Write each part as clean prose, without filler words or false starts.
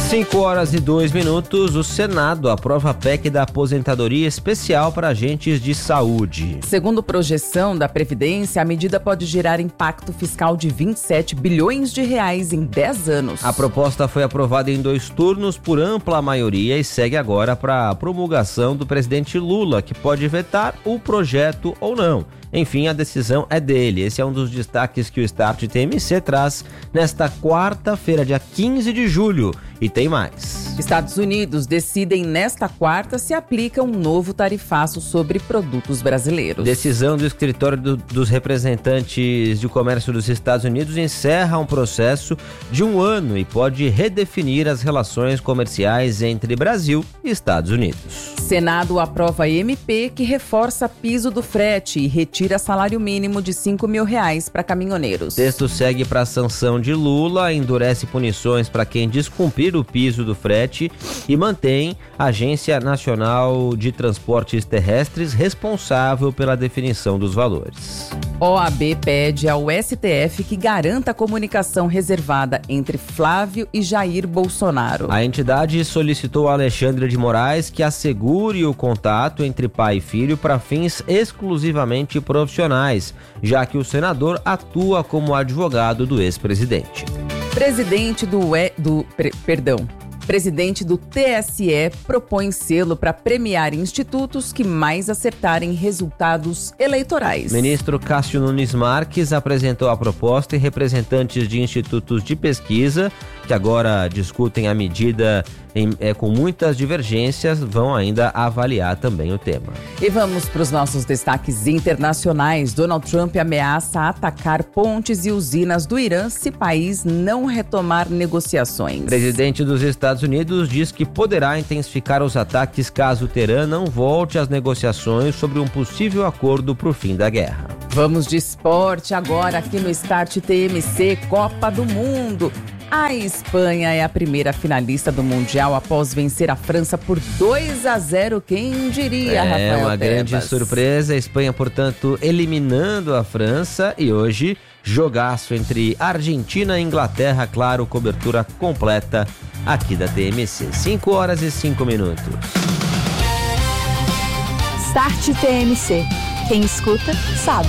5h02, o Senado aprova a PEC da aposentadoria especial para agentes de saúde. Segundo projeção da Previdência, a medida pode gerar impacto fiscal de 27 bilhões de reais em 10 anos. A proposta foi aprovada em 2 turnos por ampla maioria e segue agora para a promulgação do presidente Lula, que pode vetar o projeto ou não. Enfim, a decisão é dele. Esse é um dos destaques que o Start TMC traz nesta quarta-feira, dia 15 de julho. E tem mais. Estados Unidos decidem nesta quarta se aplica um novo tarifaço sobre produtos brasileiros. Decisão do Escritório dos Representantes de Comércio dos Estados Unidos encerra um processo de 1 ano e pode redefinir as relações comerciais entre Brasil e Estados Unidos. Senado aprova MP que reforça piso do frete e retira salário mínimo de R$5 mil para caminhoneiros. Texto segue para a sanção de Lula, endurece punições para quem descumprir o piso do frete e mantém a Agência Nacional de Transportes Terrestres responsável pela definição dos valores. OAB pede ao STF que garanta a comunicação reservada entre Flávio e Jair Bolsonaro. A entidade solicitou a Alexandre de Moraes que assegure o contato entre pai e filho para fins exclusivamente profissionais, já que o senador atua como advogado do ex-presidente. Presidente do TSE propõe selo para premiar institutos que mais acertarem resultados eleitorais. Ministro Cássio Nunes Marques apresentou a proposta e representantes de institutos de pesquisa, que agora discutem a medida com muitas divergências, vão ainda avaliar também o tema. E vamos para os nossos destaques internacionais. Donald Trump ameaça atacar pontes e usinas do Irã se o país não retomar negociações. O presidente dos Estados Unidos diz que poderá intensificar os ataques caso o Teherã não volte às negociações sobre um possível acordo para o fim da guerra. Vamos de esporte agora aqui no Start TMC, Copa do Mundo. A Espanha é a primeira finalista do Mundial após vencer a França por 2-0. Quem diria, Rafael? É uma grande surpresa. A Espanha, portanto, eliminando a França. E hoje, jogaço entre Argentina e Inglaterra. Claro, cobertura completa aqui da TMC. 5h05. Start TMC. Quem escuta, sabe.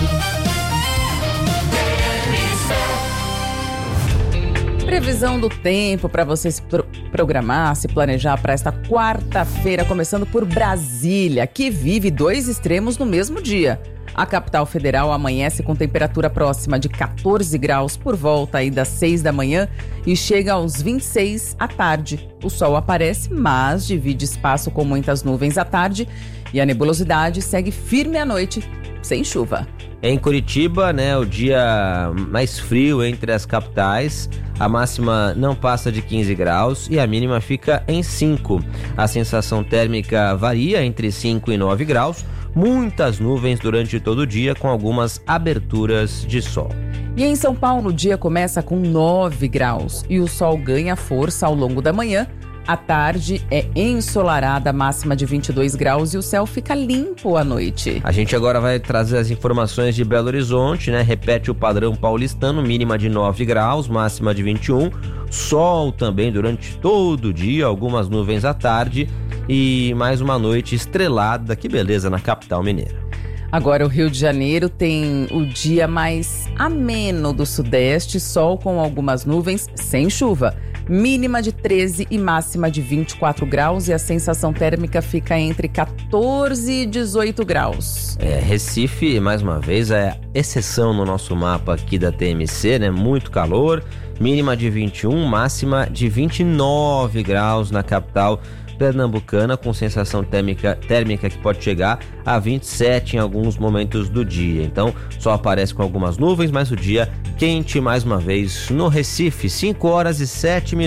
Previsão do tempo para você se programar, se planejar para esta quarta-feira, começando por Brasília, que vive 2 extremos no mesmo dia. A capital federal amanhece com temperatura próxima de 14 graus por volta aí das 6 da manhã e chega aos 26 à tarde. O sol aparece, mas divide espaço com muitas nuvens à tarde e a nebulosidade segue firme à noite, sem chuva. Em Curitiba, o dia mais frio entre as capitais, a máxima não passa de 15 graus e a mínima fica em 5. A sensação térmica varia entre 5 e 9 graus, muitas nuvens durante todo o dia com algumas aberturas de sol. E em São Paulo, o dia começa com 9 graus e o sol ganha força ao longo da manhã. À tarde é ensolarada, máxima de 22 graus e o céu fica limpo à noite. A gente agora vai trazer as informações de Belo Horizonte, repete o padrão paulistano, mínima de 9 graus, máxima de 21. Sol também durante todo o dia, algumas nuvens à tarde e mais uma noite estrelada, que beleza, na capital mineira. Agora o Rio de Janeiro tem o dia mais ameno do sudeste, sol com algumas nuvens, sem chuva. Mínima de 13 e máxima de 24 graus e a sensação térmica fica entre 14 e 18 graus. Recife, mais uma vez, é exceção no nosso mapa aqui da TMC, muito calor. Mínima de 21, máxima de 29 graus na capital pernambucana, com sensação térmica que pode chegar a 27 em alguns momentos do dia. Então, só aparece com algumas nuvens, mas o dia quente mais uma vez no Recife. 5h07.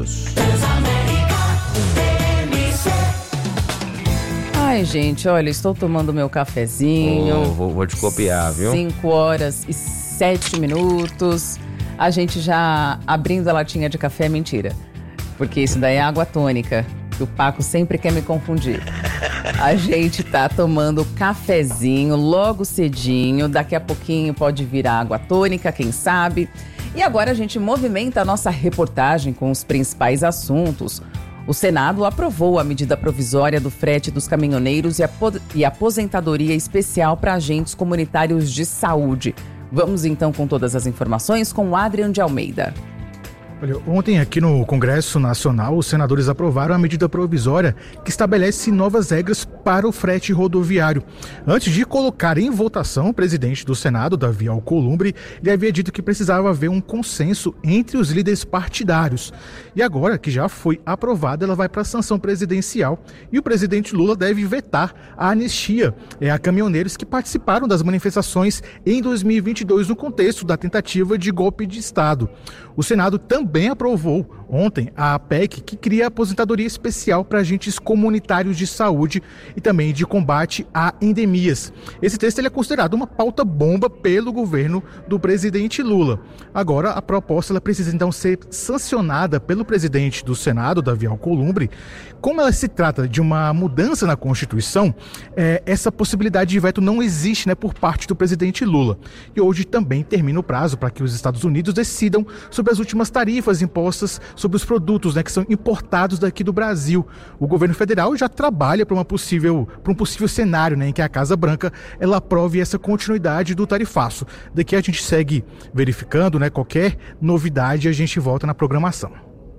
Ai, gente, olha, estou tomando meu cafezinho. Vou te copiar, viu? 5h07. A gente já abrindo a latinha de café, mentira. Porque isso daí é água tônica. O Paco sempre quer me confundir. A gente tá tomando cafezinho logo cedinho. Daqui a pouquinho pode virar água tônica, quem sabe. E agora a gente movimenta a nossa reportagem com os principais assuntos. O Senado aprovou a medida provisória do frete dos caminhoneiros e aposentadoria especial para agentes comunitários de saúde. Vamos então com todas as informações com o Adrian de Almeida. Olha, ontem aqui no Congresso Nacional, os senadores aprovaram a medida provisória que estabelece novas regras para o frete rodoviário. Antes de colocar em votação, o presidente do Senado, Davi Alcolumbre, ele havia dito que precisava haver um consenso entre os líderes partidários. E agora que já foi aprovada, ela vai para a sanção presidencial e o presidente Lula deve vetar a anistia a caminhoneiros que participaram das manifestações em 2022 no contexto da tentativa de golpe de Estado. O Senado também aprovou ontem a PEC que cria a aposentadoria especial para agentes comunitários de saúde e também de combate a endemias. Esse texto ele é considerado uma pauta bomba pelo governo do presidente Lula. Agora, a proposta ela precisa então ser sancionada pelo presidente do Senado, Davi Alcolumbre. Como ela se trata de uma mudança na Constituição, essa possibilidade de veto não existe, por parte do presidente Lula. E hoje também termina o prazo para que os Estados Unidos decidam sobre as últimas tarifas impostas sobre os produtos que são importados daqui do Brasil. O governo federal já trabalha para um possível cenário em que a Casa Branca ela aprove essa continuidade do tarifaço. Daqui a gente segue verificando, qualquer novidade a gente volta na programação.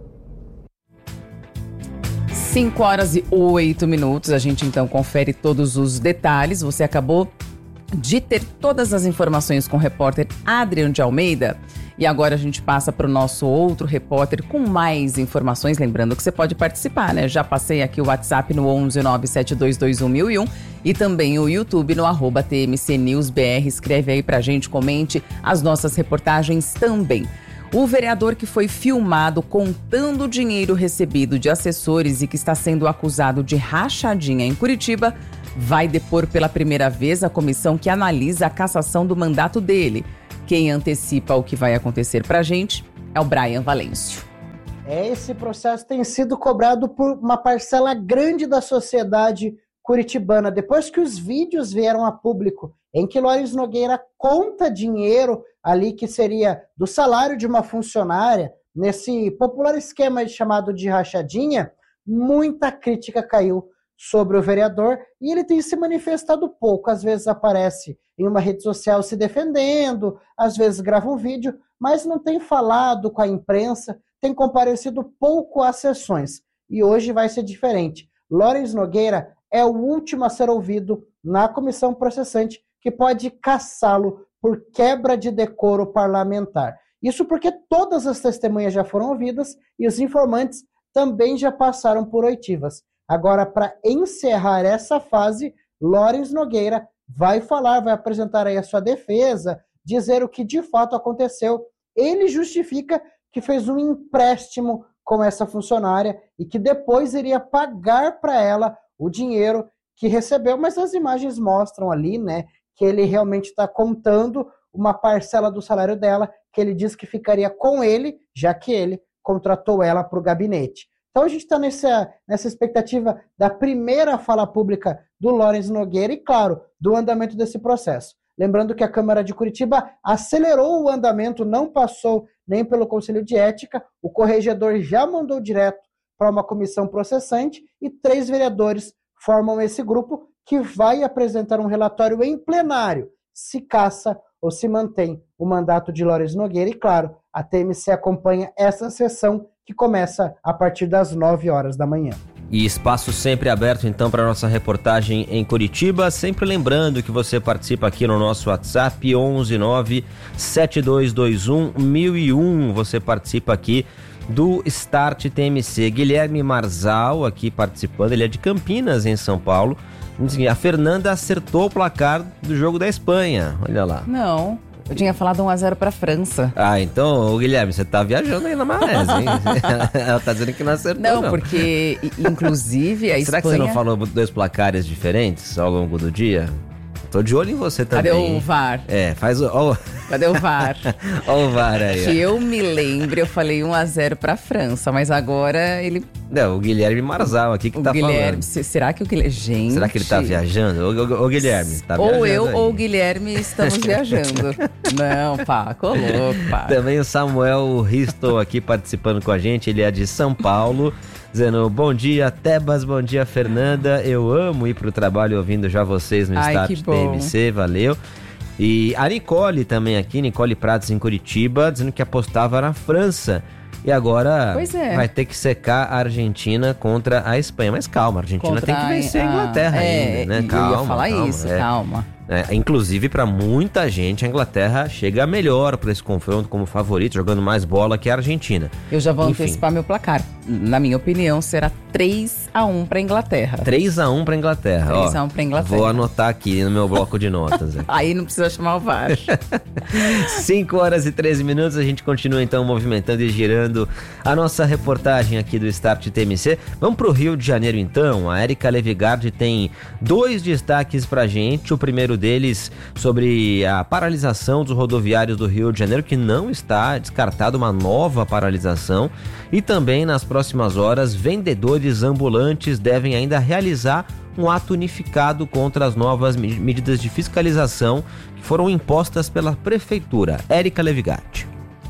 5h08, a gente então confere todos os detalhes. Você acabou de ter todas as informações com o repórter Adrian de Almeida. E agora a gente passa para o nosso outro repórter com mais informações. Lembrando que você pode participar, Já passei aqui o WhatsApp no 11972211001 e também o YouTube no @TMCNewsBR. Escreve aí pra gente, comente as nossas reportagens também. O vereador que foi filmado contando o dinheiro recebido de assessores e que está sendo acusado de rachadinha em Curitiba vai depor pela primeira vez a comissão que analisa a cassação do mandato dele. Quem antecipa o que vai acontecer pra gente é o Brian Valêncio. Esse processo tem sido cobrado por uma parcela grande da sociedade curitibana. Depois que os vídeos vieram a público em que Loris Nogueira conta dinheiro ali que seria do salário de uma funcionária, nesse popular esquema chamado de rachadinha, muita crítica caiu sobre o vereador e ele tem se manifestado pouco. Às vezes aparece em uma rede social se defendendo, às vezes grava um vídeo, mas não tem falado com a imprensa, tem comparecido pouco às sessões. E hoje vai ser diferente. Loris Nogueira é o último a ser ouvido na comissão processante que pode cassá-lo por quebra de decoro parlamentar. Isso porque todas as testemunhas já foram ouvidas e os informantes também já passaram por oitivas. Agora, para encerrar essa fase, Loris Nogueira vai falar, vai apresentar aí a sua defesa, dizer o que de fato aconteceu. Ele justifica que fez um empréstimo com essa funcionária e que depois iria pagar para ela o dinheiro que recebeu, mas as imagens mostram ali, que ele realmente está contando uma parcela do salário dela, que ele diz que ficaria com ele, já que ele contratou ela para o gabinete. Então a gente está nessa expectativa da primeira fala pública do Loris Nogueira e, claro, do andamento desse processo. Lembrando que a Câmara de Curitiba acelerou o andamento, não passou nem pelo Conselho de Ética, o corregedor já mandou direto para uma comissão processante e 3 vereadores formam esse grupo que vai apresentar um relatório em plenário, se caça ou se mantém o mandato de Loris Nogueira. E, claro, a TMC acompanha essa sessão que começa a partir das 9h da manhã. E espaço sempre aberto, então, para nossa reportagem em Curitiba. Sempre lembrando que você participa aqui no nosso WhatsApp, 11972211001. Você participa aqui do Start TMC. Guilherme Marzal aqui participando, ele é de Campinas, em São Paulo. A Fernanda acertou o placar do jogo da Espanha, olha lá. Não, eu tinha falado 1-0 pra França. Ah, então, Guilherme, você tá viajando aí na maionese, hein? Ela tá dizendo que não acertou, não. Porque, inclusive, a Espanha... Será que você não falou 2 placares diferentes ao longo do dia? Tô de olho em você também. Cadê o VAR? Faz o... Cadê o VAR? Olha o VAR aí. Que eu me lembro, eu falei 1-0 pra França, mas agora ele... Não, o Guilherme Marzal aqui que tá falando. Será que o Guilherme... Gente... Será que ele tá viajando? Ô Guilherme, tá viajando ou eu aí. ou o Guilherme estamos viajando. Não, Paco, louco, Paco. Também o Samuel Risto aqui participando com a gente, ele é de São Paulo, dizendo, bom dia Tebas, bom dia Fernanda, eu amo ir pro trabalho ouvindo já vocês no Start TMC, valeu. E a Nicole também aqui, Nicole Pratos em Curitiba, dizendo que apostava na França. E agora vai ter que secar a Argentina contra a Espanha. Mas calma, a Argentina tem que vencer a Inglaterra ainda, né? Calma, eu ia falar isso, calma. Inclusive, para muita gente, a Inglaterra chega melhor para esse confronto como favorito, jogando mais bola que a Argentina. Eu já vou antecipar meu placar. Na minha opinião, será 3-1 para a Inglaterra. 3-1 para a Inglaterra. 3-1 para a Inglaterra. Vou anotar aqui no meu bloco de notas. Aí não precisa chamar o VAR. 5h13, a gente continua então movimentando e girando a nossa reportagem aqui do Start TMC. Vamos pro Rio de Janeiro então. A Érica Levigard tem 2 destaques pra gente. O primeiro deles sobre a paralisação dos rodoviários do Rio de Janeiro, que não está descartada uma nova paralisação. E também nas próximas horas, vendedores ambulantes devem ainda realizar um ato unificado contra as novas medidas de fiscalização que foram impostas pela Prefeitura. Érica Levigard.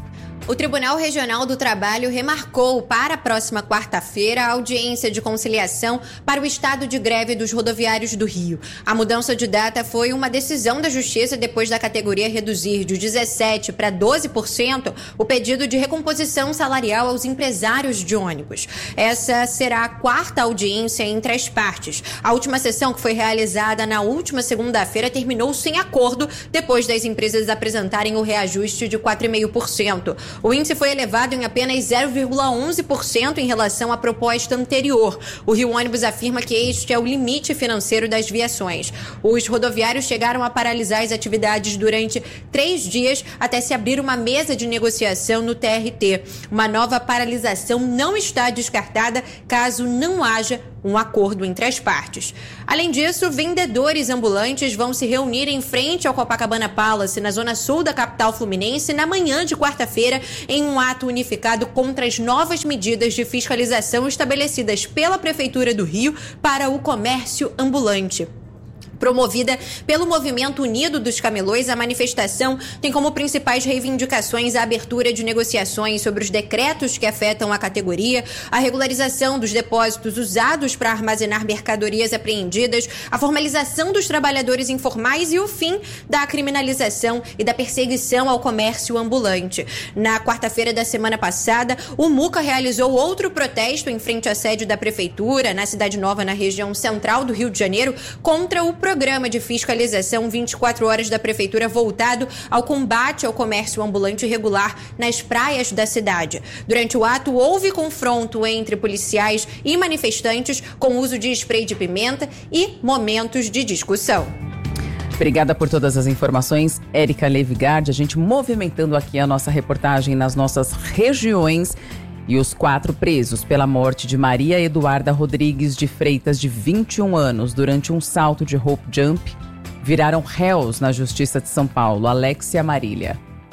O Tribunal Regional do Trabalho remarcou para a próxima quarta-feira a audiência de conciliação para o estado de greve dos rodoviários do Rio. A mudança de data foi uma decisão da Justiça depois da categoria reduzir de 17% para 12% o pedido de recomposição salarial aos empresários de ônibus. Essa será a 4ª audiência entre as partes. A última sessão, que foi realizada na última segunda-feira, terminou sem acordo depois das empresas apresentarem o reajuste de 4,5%. O índice foi elevado em apenas 0,11% em relação à proposta anterior. O Rio Ônibus afirma que este é o limite financeiro das viações. Os rodoviários chegaram a paralisar as atividades durante 3 dias até se abrir uma mesa de negociação no TRT. Uma nova paralisação não está descartada caso não haja um acordo entre as partes. Além disso, vendedores ambulantes vão se reunir em frente ao Copacabana Palace, na zona sul da capital fluminense, na manhã de quarta-feira, em um ato unificado contra as novas medidas de fiscalização estabelecidas pela Prefeitura do Rio para o comércio ambulante. Promovida pelo Movimento Unido dos Camelôs, a manifestação tem como principais reivindicações a abertura de negociações sobre os decretos que afetam a categoria, a regularização dos depósitos usados para armazenar mercadorias apreendidas, a formalização dos trabalhadores informais e o fim da criminalização e da perseguição ao comércio ambulante. Na quarta-feira da semana passada, o MUCA realizou outro protesto em frente à sede da Prefeitura, na Cidade Nova, na região central do Rio de Janeiro, contra o programa de fiscalização 24 horas da Prefeitura voltado ao combate ao comércio ambulante irregular nas praias da cidade. Durante o ato, houve confronto entre policiais e manifestantes com uso de spray de pimenta e momentos de discussão. Obrigada por todas as informações, Érica Levigard. A gente movimentando aqui a nossa reportagem nas nossas regiões. E os 4 presos pela morte de Maria Eduarda Rodrigues de Freitas, de 21 anos, durante um salto de rope jump, viraram réus na Justiça de São Paulo. Alexia Marília.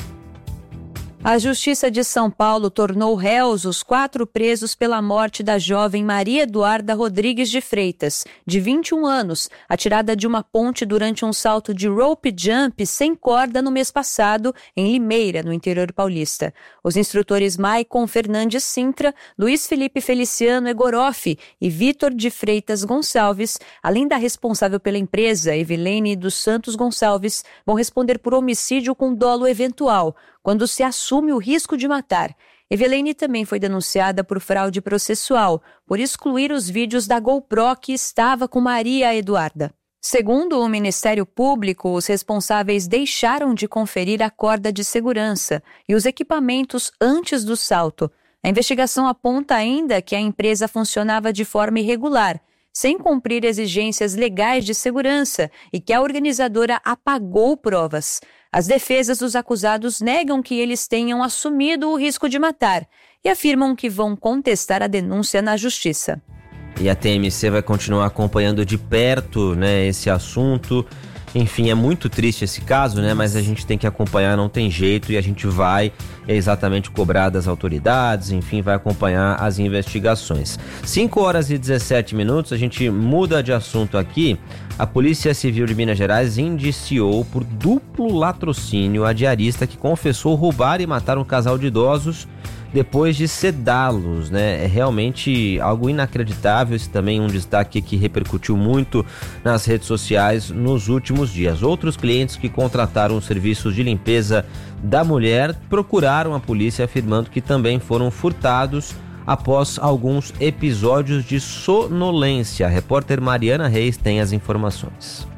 A Justiça de São Paulo tornou réus os 4 presos pela morte da jovem Maria Eduarda Rodrigues de Freitas, de 21 anos, atirada de uma ponte durante um salto de rope jump sem corda no mês passado, em Limeira, no interior paulista. Os instrutores Maicon Fernandes Sintra, Luiz Felipe Feliciano Egoroff e Vitor de Freitas Gonçalves, além da responsável pela empresa, Evelene dos Santos Gonçalves, vão responder por homicídio com dolo eventual, quando se assume o risco de matar. Evelene também foi denunciada por fraude processual, por excluir os vídeos da GoPro que estava com Maria Eduarda. Segundo o Ministério Público, os responsáveis deixaram de conferir a corda de segurança e os equipamentos antes do salto. A investigação aponta ainda que a empresa funcionava de forma irregular, sem cumprir exigências legais de segurança e que a organizadora apagou provas. As defesas dos acusados negam que eles tenham assumido o risco de matar e afirmam que vão contestar a denúncia na Justiça. E a TMC vai continuar acompanhando de perto, esse assunto Enfim, é muito triste esse caso, né? Mas a gente tem que acompanhar, não tem jeito, e a gente vai exatamente cobrar das autoridades, enfim, vai acompanhar as investigações. 5h17, a gente muda de assunto aqui. A Polícia Civil de Minas Gerais indiciou por duplo latrocínio a diarista que confessou roubar e matar um casal de idosos depois de sedá-los, né? É realmente algo inacreditável. Esse também é um destaque que repercutiu muito nas redes sociais nos últimos dias. Outros clientes que contrataram os serviços de limpeza da mulher procuraram a polícia afirmando que também foram furtados após alguns episódios de sonolência. A repórter Mariana Reis tem as informações.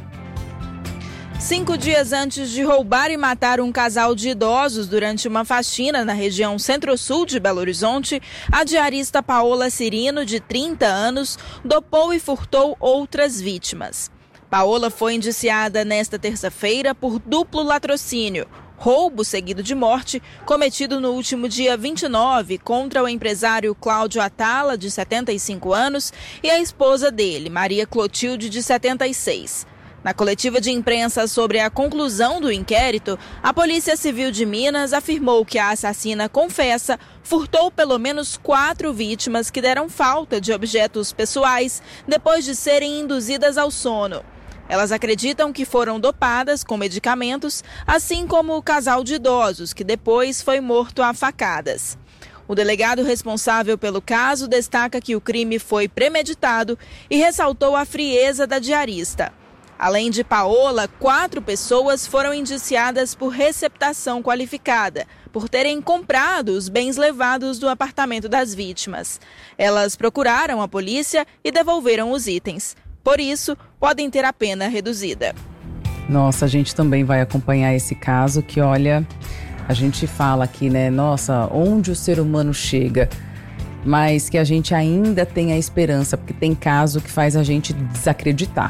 5 dias antes de roubar e matar um casal de idosos durante uma faxina na região centro-sul de Belo Horizonte, a diarista Paola Cirino, de 30 anos, dopou e furtou outras vítimas. Paola foi indiciada nesta terça-feira por duplo latrocínio, roubo seguido de morte, cometido no último dia 29 contra o empresário Cláudio Atala, de 75 anos, e a esposa dele, Maria Clotilde, de 76. Na coletiva de imprensa sobre a conclusão do inquérito, a Polícia Civil de Minas afirmou que a assassina confessa furtou pelo menos 4 vítimas que deram falta de objetos pessoais depois de serem induzidas ao sono. Elas acreditam que foram dopadas com medicamentos, assim como o casal de idosos, que depois foi morto a facadas. O delegado responsável pelo caso destaca que o crime foi premeditado e ressaltou a frieza da diarista. Além de Paola, 4 pessoas foram indiciadas por receptação qualificada, por terem comprado os bens levados do apartamento das vítimas. Elas procuraram a polícia e devolveram os itens. Por isso, podem ter a pena reduzida. Nossa, a gente também vai acompanhar esse caso que, olha, a gente fala aqui, né? Nossa, onde o ser humano chega? Mas que a gente ainda tem a esperança, porque tem caso que faz a gente desacreditar.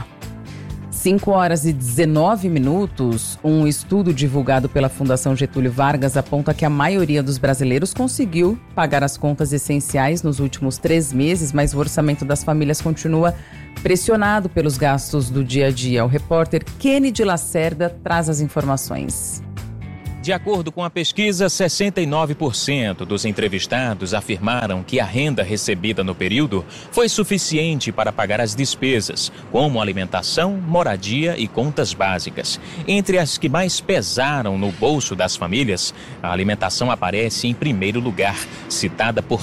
5h19, um estudo divulgado pela Fundação Getúlio Vargas aponta que a maioria dos brasileiros conseguiu pagar as contas essenciais nos últimos 3 meses, mas o orçamento das famílias continua pressionado pelos gastos do dia a dia. O repórter Kennedy Lacerda traz as informações. De acordo com a pesquisa, 69% dos entrevistados afirmaram que a renda recebida no período foi suficiente para pagar as despesas, como alimentação, moradia e contas básicas. Entre as que mais pesaram no bolso das famílias, a alimentação aparece em primeiro lugar, citada por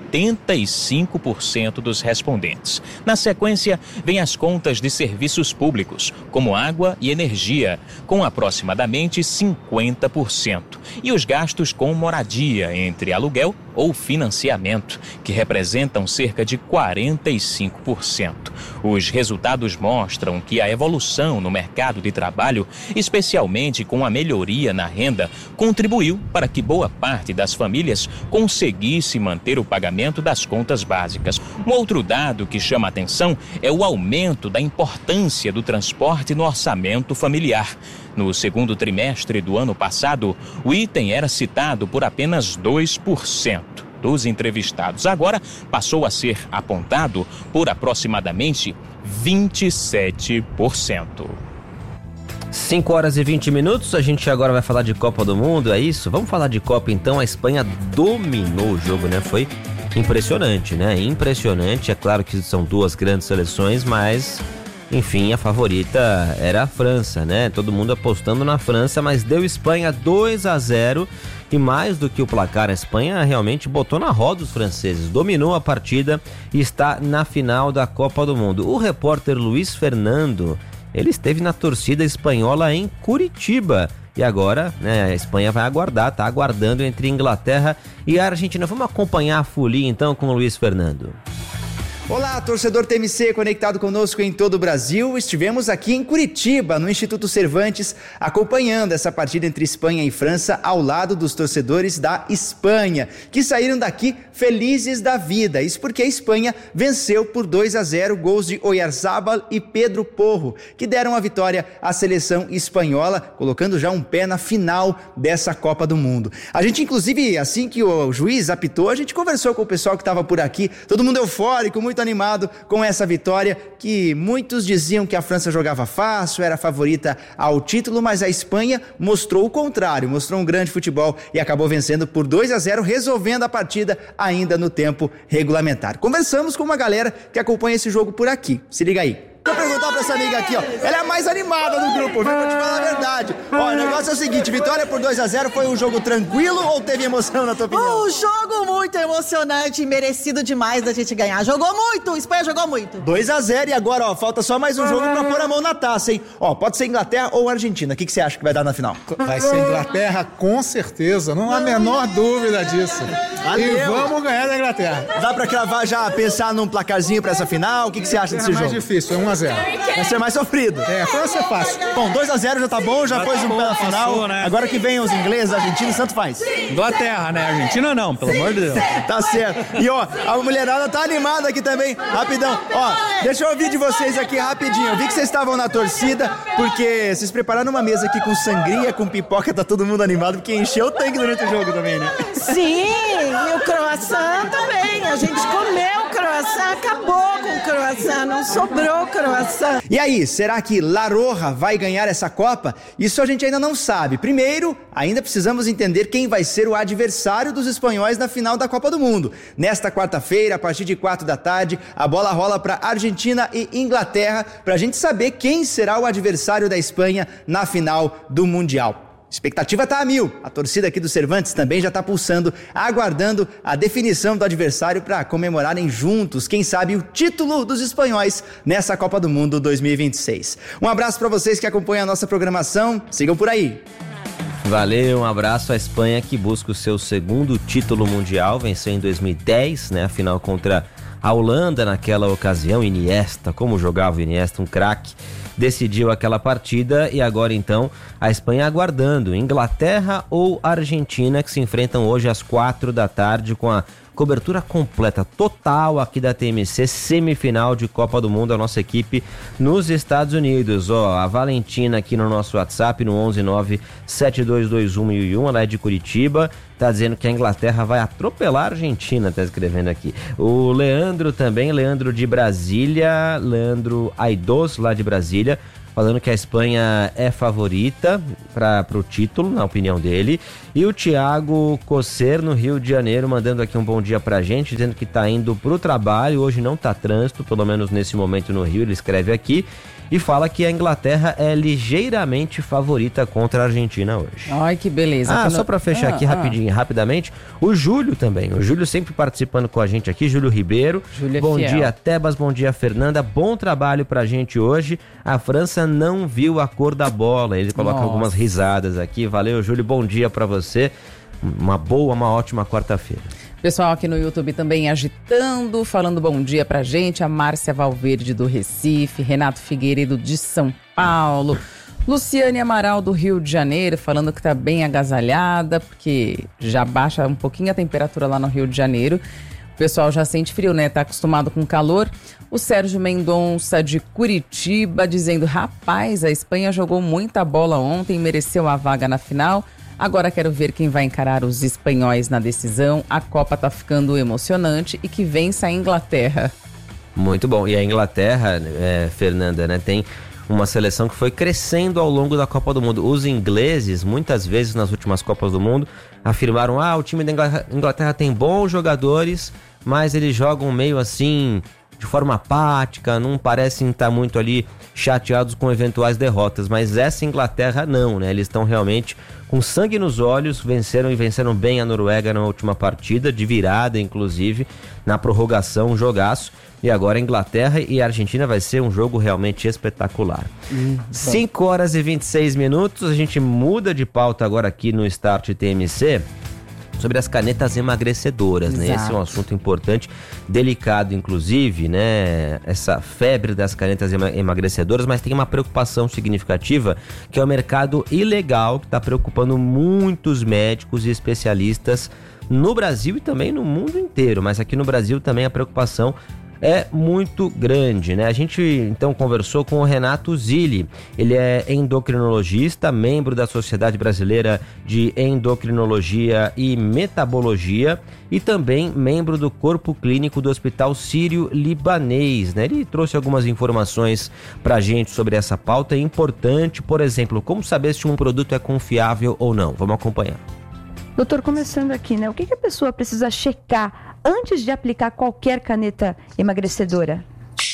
75% dos respondentes. Na sequência, vem as contas de serviços públicos, como água e energia, com aproximadamente 50%. E os gastos com moradia, entre aluguel ou financiamento, que representam cerca de 45%. Os resultados mostram que a evolução no mercado de trabalho, especialmente com a melhoria na renda, contribuiu para que boa parte das famílias conseguisse manter o pagamento das contas básicas. Um outro dado que chama a atenção é o aumento da importância do transporte no orçamento familiar. No segundo trimestre do ano passado, o item era citado por apenas 2% dos entrevistados. Agora passou a ser apontado por aproximadamente 27%. 5h20, a gente agora vai falar de Copa do Mundo, é isso? Vamos falar de Copa então. A Espanha dominou o jogo, né? Foi impressionante, né? Impressionante. É claro que são 2 grandes seleções, mas enfim, a favorita era a França, né? Todo mundo apostando na França, mas deu Espanha 2-0 e mais do que o placar, a Espanha realmente botou na roda os franceses, dominou a partida e está na final da Copa do Mundo. O repórter Luiz Fernando, ele esteve na torcida espanhola em Curitiba e agora, né, a Espanha vai aguardar, tá aguardando entre Inglaterra e a Argentina. Vamos acompanhar a folia então com o Luiz Fernando. Olá, torcedor TMC conectado conosco em todo o Brasil. Estivemos aqui em Curitiba, no Instituto Cervantes, acompanhando essa partida entre Espanha e França ao lado dos torcedores da Espanha, que saíram daqui felizes da vida. Isso porque a Espanha venceu por 2-0, gols de Oyarzabal e Pedro Porro, que deram a vitória à seleção espanhola, colocando já um pé na final dessa Copa do Mundo. A gente, inclusive, assim que o juiz apitou, a gente conversou com o pessoal que estava por aqui, todo mundo eufórico, muito muito animado com essa vitória, que muitos diziam que a França jogava fácil, era favorita ao título, mas a Espanha mostrou o contrário, mostrou um grande futebol e acabou vencendo por 2-0, resolvendo a partida ainda no tempo regulamentar. Conversamos com uma galera que acompanha esse jogo por aqui. Se liga aí. Vou perguntar pra essa amiga aqui, ó. Ela é a mais animada do grupo, viu? Vou te falar a verdade. Ó, o negócio é o seguinte, vitória por 2-0, foi um jogo tranquilo ou teve emoção, na tua opinião? Um jogo muito emocionante e merecido demais da gente ganhar. Jogou muito, Espanha jogou muito. 2-0 e agora, ó, falta só mais um jogo pra pôr a mão na taça, hein? Ó, pode ser Inglaterra ou Argentina. O que você acha que vai dar na final? Vai ser Inglaterra, com certeza. Não há a menor dúvida disso. Valeu. E vamos ganhar da Inglaterra. Dá pra cravar já, pensar num placarzinho pra essa final? O que você acha desse jogo? É mais difícil, é 1-0. Vai ser mais sofrido. É, foi ser fácil. Bom, 2-0 já tá bom, já pôs um pé na final. Passou, né? Agora que vem os ingleses, argentinos, tanto faz. Inglaterra, né? Argentina não, pelo amor de Deus. Tá certo. E ó, a mulherada tá animada aqui também. Rapidão. Ó, deixa eu ouvir de vocês aqui rapidinho. Eu vi que vocês estavam na torcida, porque vocês prepararam uma mesa aqui com sangria, com pipoca, tá todo mundo animado, porque encheu o tanque durante o jogo também, né? Sim, e o croissant também. A gente comeu o croissant, acabou com o croissant, não sobrou croissant. E aí, será que La Roja vai ganhar essa Copa? Isso a gente ainda não sabe. Primeiro, ainda precisamos entender quem vai ser o adversário dos espanhóis na final da Copa do Mundo. Nesta quarta-feira, a partir de 16h, a bola rola para Argentina e Inglaterra, para a gente saber quem será o adversário da Espanha na final do Mundial. Expectativa tá a 1000. A torcida aqui do Cervantes também já tá pulsando, aguardando a definição do adversário para comemorarem juntos, quem sabe, o título dos espanhóis nessa Copa do Mundo 2026. Um abraço para vocês que acompanham a nossa programação. Sigam por aí. Valeu, um abraço à Espanha, que busca o seu segundo título mundial, venceu em 2010, né, a final contra a Holanda naquela ocasião. Iniesta, como jogava o Iniesta, um craque, decidiu aquela partida. E agora então a Espanha aguardando Inglaterra ou Argentina, que se enfrentam hoje às 16h com a cobertura completa, total aqui da TMC, semifinal de Copa do Mundo, a nossa equipe nos Estados Unidos. Ó, a Valentina aqui no nosso WhatsApp, no 11972211001, ela é de Curitiba, tá dizendo que a Inglaterra vai atropelar a Argentina, tá escrevendo aqui. O Leandro também, Leandro de Brasília, Leandro Aidos, lá de Brasília, falando que a Espanha é favorita para o título, na opinião dele. E o Thiago Cosser, no Rio de Janeiro, mandando aqui um bom dia pra gente, dizendo que tá indo pro trabalho, hoje não tá trânsito, pelo menos nesse momento no Rio, ele escreve aqui. E fala que a Inglaterra é ligeiramente favorita contra a Argentina hoje. Ai, que beleza. Só pra fechar aqui rapidamente, o Júlio também. O Júlio sempre participando com a gente aqui, Júlio Ribeiro. Júlio é bom fiel. dia, Tebas, bom dia, Fernanda. Bom trabalho pra gente hoje. A França não viu a cor da bola. Ele coloca algumas risadas aqui. Valeu, Júlio, bom dia pra você. Uma ótima quarta-feira. Pessoal aqui no YouTube também agitando, falando bom dia pra gente. A Márcia Valverde do Recife, Renato Figueiredo de São Paulo, Luciane Amaral do Rio de Janeiro, falando que tá bem agasalhada, porque já baixa um pouquinho a temperatura lá no Rio de Janeiro. O pessoal já sente frio, né? Tá acostumado com calor. O Sérgio Mendonça de Curitiba dizendo: rapaz, a Espanha jogou muita bola ontem, mereceu a vaga na final. Agora quero ver quem vai encarar os espanhóis na decisão. A Copa tá ficando emocionante e que vença a Inglaterra. Muito bom. E a Inglaterra, Fernanda, né, tem uma seleção que foi crescendo ao longo da Copa do Mundo. Os ingleses, muitas vezes nas últimas Copas do Mundo, afirmaram: o time da Inglaterra tem bons jogadores, mas eles jogam meio assim, de forma apática, não parecem estar muito ali chateados com eventuais derrotas. Mas essa Inglaterra não, né? Eles estão realmente com sangue nos olhos, venceram bem a Noruega na última partida, de virada inclusive, na prorrogação, um jogaço. E agora a Inglaterra e a Argentina vai ser um jogo realmente espetacular. 5h26, a gente muda de pauta agora aqui no Start TMC, sobre as canetas emagrecedoras, né? Esse é um assunto importante, delicado inclusive, né? Essa febre das canetas emagrecedoras, mas tem uma preocupação significativa, que é o mercado ilegal, que está preocupando muitos médicos e especialistas no Brasil e também no mundo inteiro. Mas aqui no Brasil também a preocupação é muito grande, né? A gente então conversou com o Renato Zilli, ele é endocrinologista, membro da Sociedade Brasileira de Endocrinologia e Metabologia e também membro do Corpo Clínico do Hospital Sírio-Libanês, né? Ele trouxe algumas informações pra gente sobre essa pauta importante, por exemplo, como saber se um produto é confiável ou não. Vamos acompanhar. Doutor, começando aqui, né? O que a pessoa precisa checar antes de aplicar qualquer caneta emagrecedora?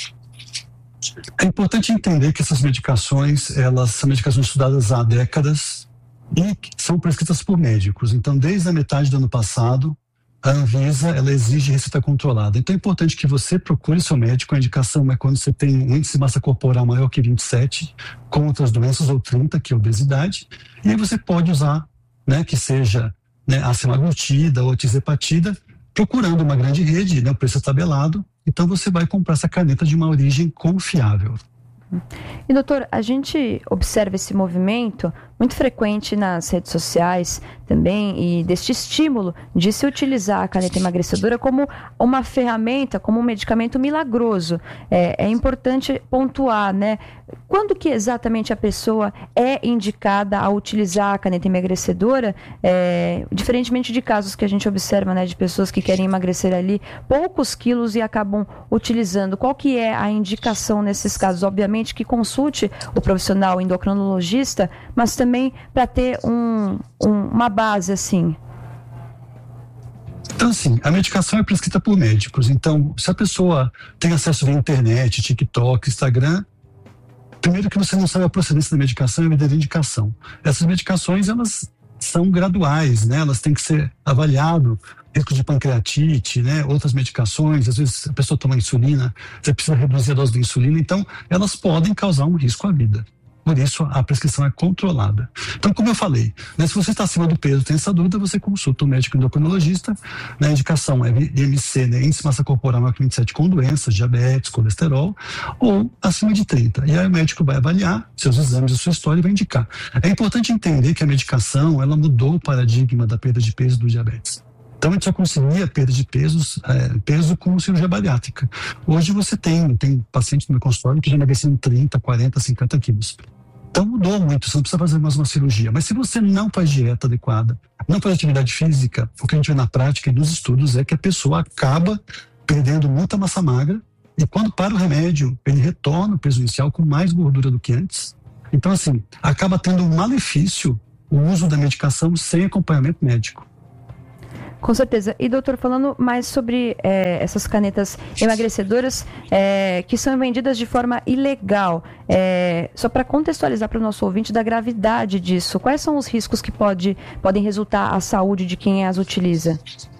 É importante entender que essas medicações, elas são medicações estudadas há décadas e são prescritas por médicos. Então, desde a metade do ano passado, a Anvisa, ela exige receita controlada. Então, é importante que você procure seu médico. A indicação é quando você tem um índice de massa corporal maior que 27, com outras doenças, ou 30, que é obesidade. E aí você pode usar, né, que seja, né, a semaglutida ou a tirzepatida, procurando uma grande rede, né, o preço é tabelado. Então, você vai comprar essa caneta de uma origem confiável. E doutor, a gente observa esse movimento muito frequente nas redes sociais também, e deste estímulo de se utilizar a caneta emagrecedora como uma ferramenta, como um medicamento milagroso. É importante pontuar, né? Quando que exatamente a pessoa é indicada a utilizar a caneta emagrecedora, diferentemente de casos que a gente observa, né, de pessoas que querem emagrecer ali poucos quilos e acabam utilizando. Qual que é a indicação nesses casos? Obviamente que consulte o profissional endocrinologista, mas também para ter uma base assim. Então, assim, a medicação é prescrita por médicos. Então, se a pessoa tem acesso via internet, TikTok, Instagram, primeiro que você não sabe a procedência da medicação e da indicação. Essas medicações, elas são graduais, né? Elas têm que ser avaliadas, risco de pancreatite, né? Outras medicações, às vezes a pessoa toma insulina, você precisa reduzir a dose de insulina, então elas podem causar um risco à vida. Por isso, a prescrição é controlada. Então, como eu falei, né, se você está acima do peso, tem essa dúvida, você consulta um médico endocrinologista. Né, a indicação é IMC, né, índice de massa corporal maior que 27 com doenças, diabetes, colesterol, ou acima de 30. E aí o médico vai avaliar seus exames, a sua história e vai indicar. É importante entender que a medicação, ela mudou o paradigma da perda de peso do diabetes. Então, a gente já conseguia perda de peso com cirurgia bariátrica. Hoje você tem paciente no meu consultório que já emagreceram 30, 40, 50 quilos. Então, mudou muito, você não precisa fazer mais uma cirurgia. Mas se você não faz dieta adequada, não faz atividade física, o que a gente vê na prática e nos estudos é que a pessoa acaba perdendo muita massa magra e quando para o remédio, ele retorna o peso inicial com mais gordura do que antes. Então, assim, acaba tendo um malefício o uso da medicação sem acompanhamento médico. Com certeza. E doutor, falando mais sobre essas canetas emagrecedoras que são vendidas de forma ilegal, só para contextualizar para o nosso ouvinte da gravidade disso, quais são os riscos que podem resultar à saúde de quem as utiliza?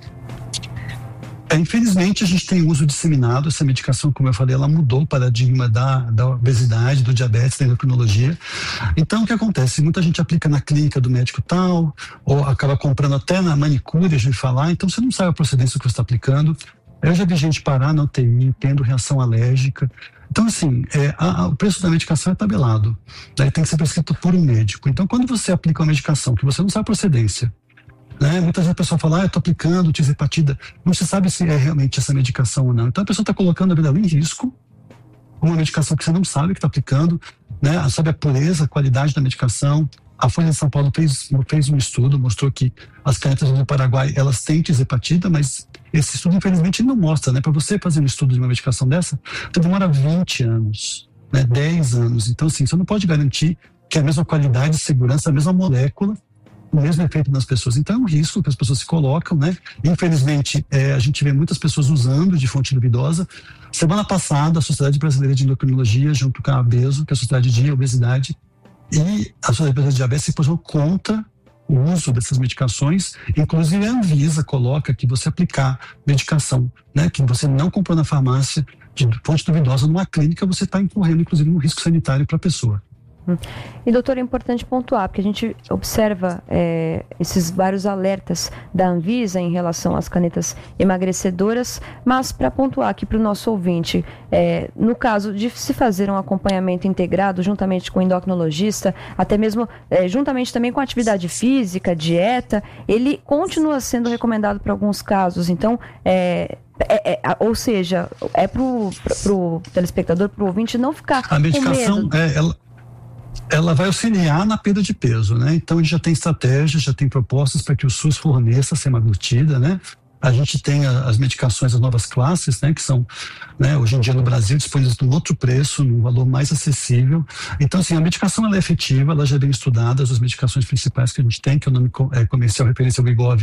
Infelizmente, a gente tem uso disseminado. Essa medicação, como eu falei, ela mudou o paradigma da obesidade, do diabetes, da endocrinologia. Então, o que acontece? Muita gente aplica na clínica do médico tal, ou acaba comprando até na manicure, a gente falar. Então, você não sabe a procedência que você está aplicando. Eu já vi gente parar na UTI, tendo reação alérgica. Então, assim, o preço da medicação é tabelado. Daí tem que ser prescrito por um médico. Então, quando você aplica uma medicação que você não sabe a procedência, né? Muitas vezes a pessoa fala, eu estou aplicando tirzepatida, não se sabe se é realmente essa medicação ou não. Então a pessoa está colocando a vida em risco, uma medicação que você não sabe que está aplicando, né? Sabe a pureza, a qualidade da medicação. A Folha de São Paulo fez um estudo, mostrou que as canetas do Paraguai, elas têm tirzepatida, mas esse estudo infelizmente não mostra, né? Para você fazer um estudo de uma medicação dessa, você demora 20 anos, né? 10 anos. Então assim, você não pode garantir que é a mesma qualidade, segurança, a mesma molécula, o mesmo efeito nas pessoas. Então é um risco que as pessoas se colocam, né? Infelizmente, a gente vê muitas pessoas usando de fonte duvidosa. Semana passada, a Sociedade Brasileira de Endocrinologia, junto com a ABESO, que é a Sociedade de Obesidade, e a Sociedade Brasileira de Diabetes se posicionou contra o uso dessas medicações. Inclusive a Anvisa coloca que você aplicar medicação, né, que você não comprou na farmácia, de fonte duvidosa numa clínica, você está incorrendo, inclusive, um risco sanitário para a pessoa. E doutor, é importante pontuar, porque a gente observa esses vários alertas da Anvisa em relação às canetas emagrecedoras, mas para pontuar aqui para o nosso ouvinte, no caso de se fazer um acompanhamento integrado juntamente com o endocrinologista, até mesmo juntamente também com a atividade física, dieta, ele continua sendo recomendado para alguns casos. Então, Ou seja, é pro telespectador, pro ouvinte não ficar a medicação, com medo. Ela vai auxiliar na perda de peso, né? Então a gente já tem estratégias, já tem propostas para que o SUS forneça semaglutida, né? A gente tem as medicações, as novas classes, né, que são, né, hoje em dia no Brasil disponíveis num outro preço, num valor mais acessível. Então, assim, a medicação ela é efetiva, ela já é bem estudada, as medicações principais que a gente tem, que é o nome comercial referência ao Wegovy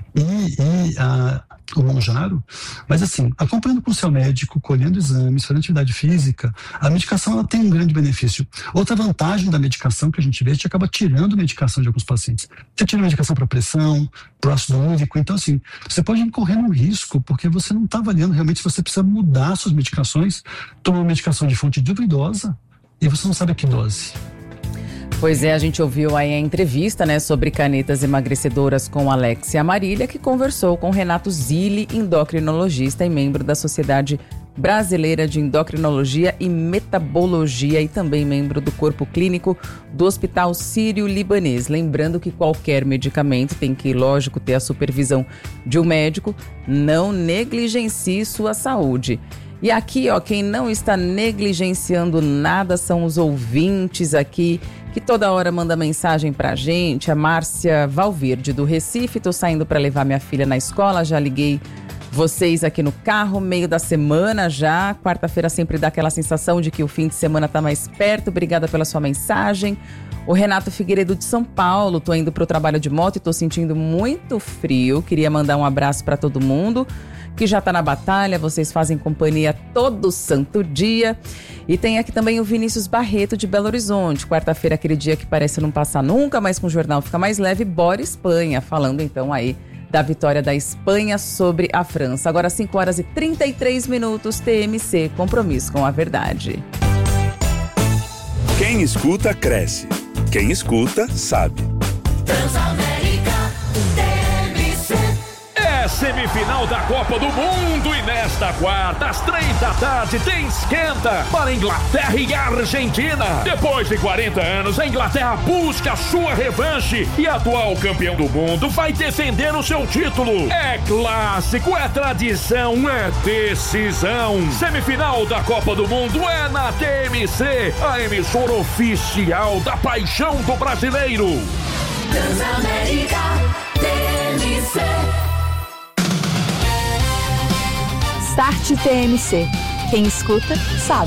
e o Mounjaro. Mas, assim, acompanhando com o seu médico, colhendo exames, fazendo atividade física, a medicação ela tem um grande benefício. Outra vantagem da medicação que a gente vê, a gente acaba tirando medicação de alguns pacientes. Você tira medicação para pressão, para ácido úrico, então, assim, você pode correr um risco, porque você não está avaliando realmente se você precisa mudar suas medicações, tomar uma medicação de fonte duvidosa e você não sabe a que dose. Pois é, a gente ouviu aí a entrevista, né, sobre canetas emagrecedoras com Alexia Marília, que conversou com Renato Zilli, endocrinologista e membro da Sociedade Brasileira de Endocrinologia e Metabologia e também membro do Corpo Clínico do Hospital Sírio-Libanês. Lembrando que qualquer medicamento tem que, lógico, ter a supervisão de um médico, não negligencie sua saúde. E aqui, ó, quem não está negligenciando nada são os ouvintes aqui, que toda hora manda mensagem pra gente. A Márcia Valverde, do Recife: tô saindo para levar minha filha na escola, já liguei vocês aqui no carro, meio da semana já. Quarta-feira sempre dá aquela sensação de que o fim de semana tá mais perto. Obrigada pela sua mensagem. O Renato Figueiredo, de São Paulo: tô indo pro trabalho de moto e tô sentindo muito frio. Queria mandar um abraço para todo mundo que já tá na batalha, vocês fazem companhia todo santo dia. E tem aqui também o Vinícius Barreto, de Belo Horizonte: quarta-feira, aquele dia que parece não passar nunca, mas com o jornal fica mais leve. Bora Espanha, falando então aí da vitória da Espanha sobre a França. Agora 5 horas e 33 minutos, TMC, compromisso com a verdade. Quem escuta, cresce. Quem escuta, sabe. Transamérica, TMC. É semifinal da Copa do Mundo e nesta quarta, às 3 p.m, tem esquenta para Inglaterra e Argentina. Depois de 40 anos, a Inglaterra busca sua revanche e atual campeão do mundo vai defender o seu título. É clássico, é tradição, é decisão. Semifinal da Copa do Mundo é na TMC, a emissora oficial da paixão do brasileiro. Transamérica, TMC. Start TMC. Quem escuta, sabe.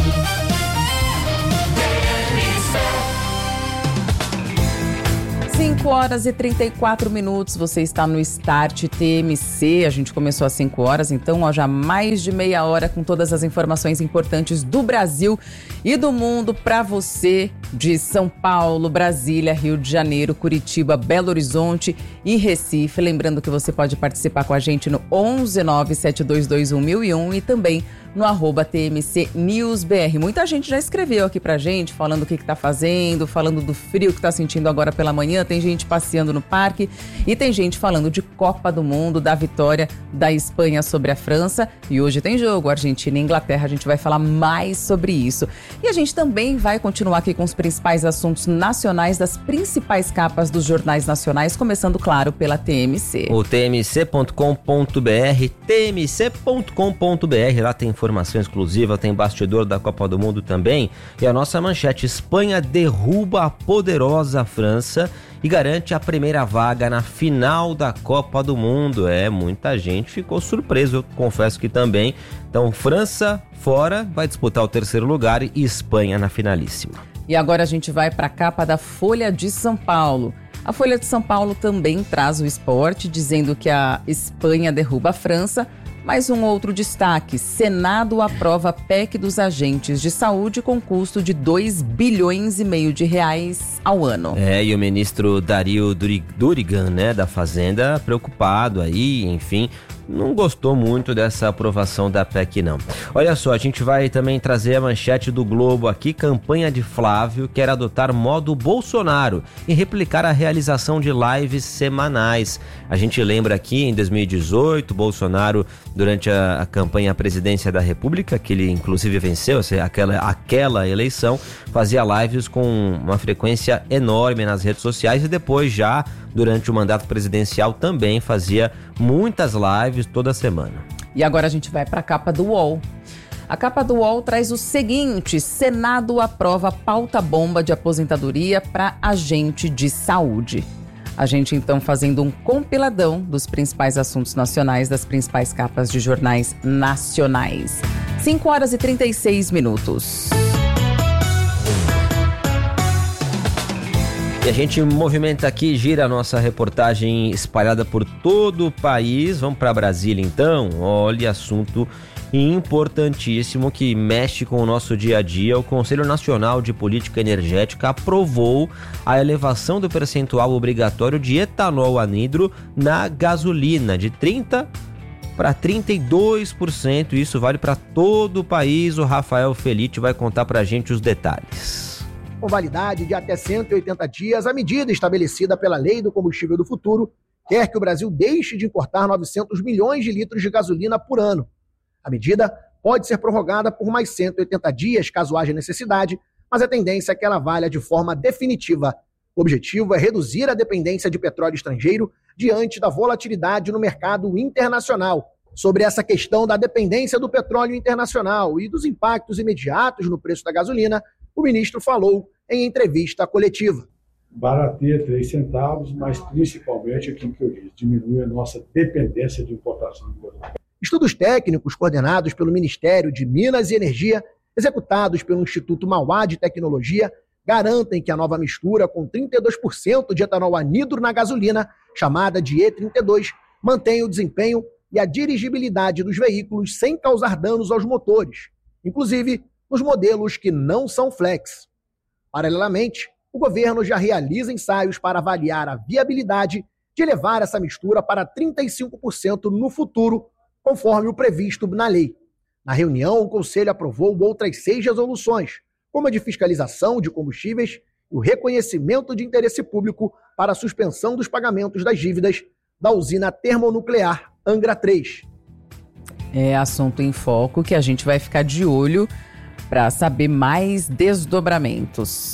5 horas e 34 minutos, você está no Start TMC. A gente começou às 5 horas, então ó, já mais de meia hora com todas as informações importantes do Brasil e do mundo para você de São Paulo, Brasília, Rio de Janeiro, Curitiba, Belo Horizonte e Recife. Lembrando que você pode participar com a gente no 11972211001 e também no @TMC News BR. Muita gente já escreveu aqui pra gente, falando o que tá fazendo, falando do frio que tá sentindo agora pela manhã. Tem gente passeando no parque e tem gente falando de Copa do Mundo, da vitória da Espanha sobre a França. E hoje tem jogo, Argentina e Inglaterra. A gente vai falar mais sobre isso. E a gente também vai continuar aqui com os principais assuntos nacionais das principais capas dos jornais nacionais, começando, claro, pela TMC. O tmc.com.br, tmc.com.br, lá tem informação exclusiva, tem bastidor da Copa do Mundo também. E a nossa manchete: Espanha derruba a poderosa França e garante a primeira vaga na final da Copa do Mundo. Muita gente ficou surpreso, eu confesso que também. Então, França fora, vai disputar o terceiro lugar e Espanha na finalíssima. E agora a gente vai para a capa da Folha de São Paulo. A Folha de São Paulo também traz o esporte, dizendo que a Espanha derruba a França. Mais um outro destaque: Senado aprova a PEC dos agentes de saúde com custo de 2,5 bilhões de reais ao ano. E o ministro Dario Durigan, né, da Fazenda, preocupado aí, enfim, não gostou muito dessa aprovação da PEC, não. Olha só, a gente vai também trazer a manchete do Globo aqui: campanha de Flávio quer adotar modo Bolsonaro e replicar a realização de lives semanais. A gente lembra aqui, em 2018, Bolsonaro, durante a campanha à presidência da República, que ele inclusive venceu aquela eleição, fazia lives com uma frequência enorme nas redes sociais e depois, já durante o mandato presidencial, também fazia muitas lives toda semana. E agora a gente vai para a capa do UOL. A capa do UOL traz o seguinte: Senado aprova pauta-bomba de aposentadoria para agente de saúde. A gente então fazendo um compiladão dos principais assuntos nacionais das principais capas de jornais nacionais. 5h36. E a gente movimenta aqui, gira a nossa reportagem espalhada por todo o país. Vamos para Brasília então. Olha, assunto importantíssimo que mexe com o nosso dia a dia. O Conselho Nacional de Política Energética aprovou a elevação do percentual obrigatório de etanol anidro na gasolina de 30% para 32%. Isso vale para todo o país. O Rafael Felite vai contar para a gente os detalhes. Com validade de até 180 dias, a medida estabelecida pela Lei do Combustível do Futuro quer que o Brasil deixe de importar 900 milhões de litros de gasolina por ano. A medida pode ser prorrogada por mais 180 dias, caso haja necessidade, mas a tendência é que ela valha de forma definitiva. O objetivo é reduzir a dependência de petróleo estrangeiro diante da volatilidade no mercado internacional. Sobre essa questão da dependência do petróleo internacional e dos impactos imediatos no preço da gasolina, o ministro falou em entrevista coletiva. Barateia 3 centavos, mas principalmente aquilo que eu disse, diminui a nossa dependência de importação de gasolina. Estudos técnicos coordenados pelo Ministério de Minas e Energia, executados pelo Instituto Mauá de Tecnologia, garantem que a nova mistura com 32% de etanol anidro na gasolina, chamada de E32, mantém o desempenho e a dirigibilidade dos veículos sem causar danos aos motores, inclusive nos modelos que não são flex. Paralelamente, o governo já realiza ensaios para avaliar a viabilidade de elevar essa mistura para 35% no futuro, conforme o previsto na lei. Na reunião, o Conselho aprovou outras 6 resoluções, como a de fiscalização de combustíveis e o reconhecimento de interesse público para a suspensão dos pagamentos das dívidas da usina termonuclear Angra 3. É assunto em foco que a gente vai ficar de olho para saber mais desdobramentos.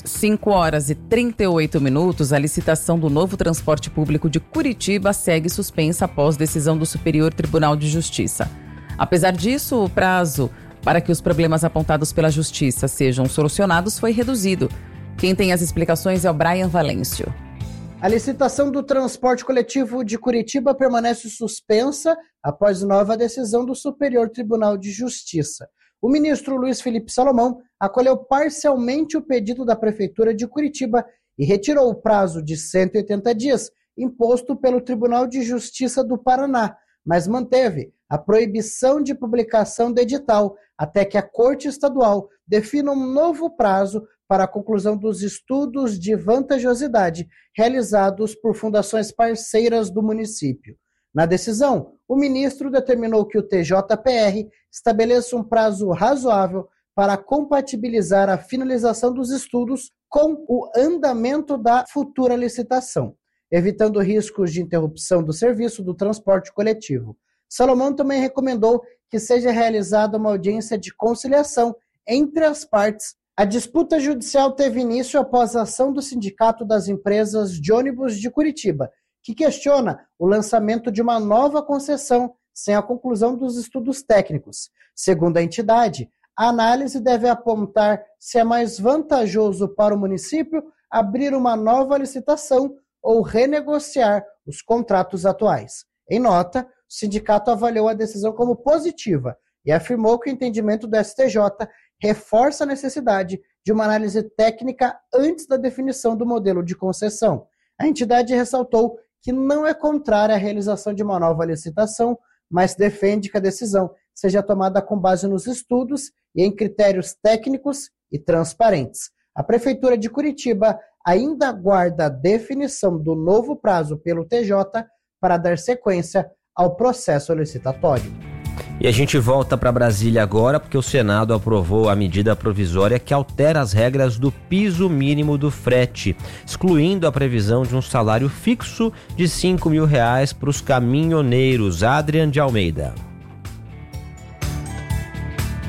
5h38, a licitação do novo transporte público de Curitiba segue suspensa após decisão do Superior Tribunal de Justiça. Apesar disso, o prazo para que os problemas apontados pela Justiça sejam solucionados foi reduzido. Quem tem as explicações é o Brian Valêncio. A licitação do transporte coletivo de Curitiba permanece suspensa após nova decisão do Superior Tribunal de Justiça. O ministro Luiz Felipe Salomão acolheu parcialmente o pedido da Prefeitura de Curitiba e retirou o prazo de 180 dias imposto pelo Tribunal de Justiça do Paraná, mas manteve a proibição de publicação do edital até que a Corte Estadual defina um novo prazo para a conclusão dos estudos de vantajosidade realizados por fundações parceiras do município. Na decisão, o ministro determinou que o TJPR estabeleça um prazo razoável para compatibilizar a finalização dos estudos com o andamento da futura licitação, evitando riscos de interrupção do serviço do transporte coletivo. Salomão também recomendou que seja realizada uma audiência de conciliação entre as partes. A disputa judicial teve início após a ação do Sindicato das Empresas de Ônibus de Curitiba, que questiona o lançamento de uma nova concessão sem a conclusão dos estudos técnicos. Segundo a entidade, a análise deve apontar se é mais vantajoso para o município abrir uma nova licitação ou renegociar os contratos atuais. Em nota, o sindicato avaliou a decisão como positiva e afirmou que o entendimento do STJ reforça a necessidade de uma análise técnica antes da definição do modelo de concessão. A entidade ressaltou que não é contrária à realização de uma nova licitação, mas defende que a decisão seja tomada com base nos estudos e em critérios técnicos e transparentes. A Prefeitura de Curitiba ainda aguarda a definição do novo prazo pelo TJ para dar sequência ao processo licitatório. E a gente volta para Brasília agora, porque o Senado aprovou a medida provisória que altera as regras do piso mínimo do frete, excluindo a previsão de um salário fixo de R$5 mil para os caminhoneiros. Adrian de Almeida.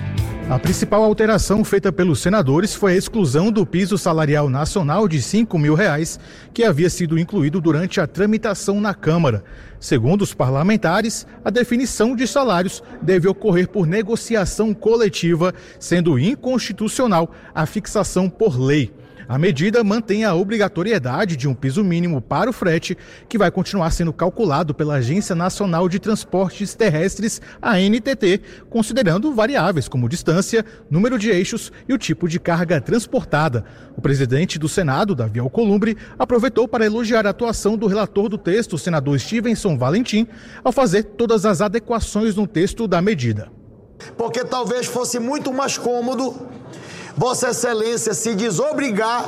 A principal alteração feita pelos senadores foi a exclusão do piso salarial nacional de R$ 5.000, que havia sido incluído durante a tramitação na Câmara. Segundo os parlamentares, a definição de salários deve ocorrer por negociação coletiva, sendo inconstitucional a fixação por lei. A medida mantém a obrigatoriedade de um piso mínimo para o frete, que vai continuar sendo calculado pela Agência Nacional de Transportes Terrestres, ANTT, considerando variáveis como distância, número de eixos e o tipo de carga transportada. O presidente do Senado, Davi Alcolumbre, aproveitou para elogiar a atuação do relator do texto, o senador Stevenson Valentim, ao fazer todas as adequações no texto da medida. Porque talvez fosse muito mais cômodo Vossa Excelência se desobrigar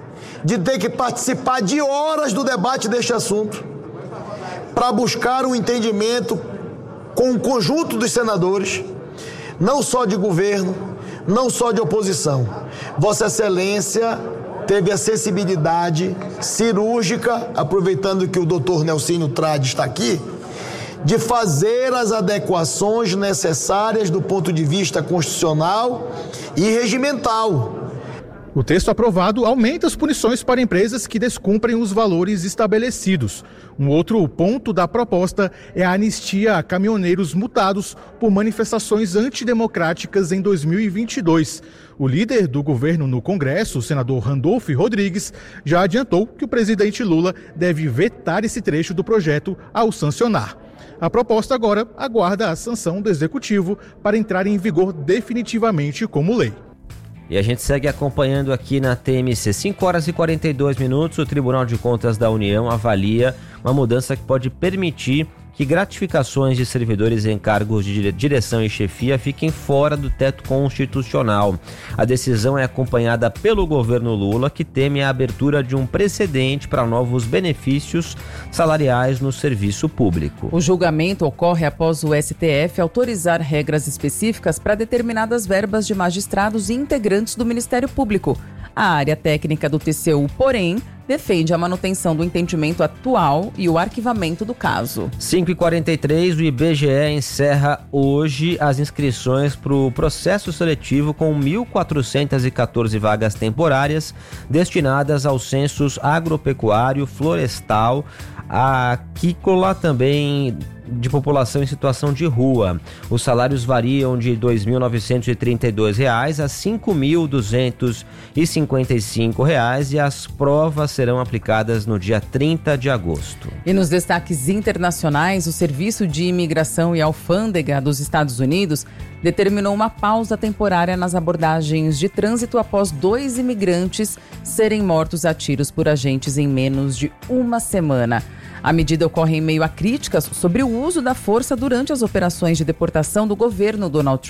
de ter que participar de horas do debate deste assunto para buscar um entendimento com o conjunto dos senadores, não só de governo, não só de oposição. Vossa Excelência teve a sensibilidade cirúrgica, aproveitando que o doutor Nelsinho Trade está aqui, de fazer as adequações necessárias do ponto de vista constitucional e regimental. O texto aprovado aumenta as punições para empresas que descumprem os valores estabelecidos. Um outro ponto da proposta é a anistia a caminhoneiros multados por manifestações antidemocráticas em 2022. O líder do governo no Congresso, o senador Randolph Rodrigues, já adiantou que o presidente Lula deve vetar esse trecho do projeto ao sancionar. A proposta agora aguarda a sanção do Executivo para entrar em vigor definitivamente como lei. E a gente segue acompanhando aqui na TMC. 5 horas e 42 minutos, o Tribunal de Contas da União avalia uma mudança que pode permitir que gratificações de servidores em cargos de direção e chefia fiquem fora do teto constitucional. A decisão é acompanhada pelo governo Lula, que teme a abertura de um precedente para novos benefícios salariais no serviço público. O julgamento ocorre após o STF autorizar regras específicas para determinadas verbas de magistrados e integrantes do Ministério Público. A área técnica do TCU, porém, defende a manutenção do entendimento atual e o arquivamento do caso. 5h43, o IBGE encerra hoje as inscrições para o processo seletivo com 1.414 vagas temporárias destinadas aos censos agropecuário, florestal, aquícola, também de população em situação de rua. Os salários variam de R$ 2.932 a R$ 5.255 e as provas serão aplicadas no dia 30 de agosto. E nos destaques internacionais, o Serviço de Imigração e Alfândega dos Estados Unidos determinou uma pausa temporária nas abordagens de trânsito após 2 imigrantes serem mortos a tiros por agentes em menos de uma semana. A medida ocorre em meio a críticas sobre o uso da força durante as operações de deportação do governo Donald Trump.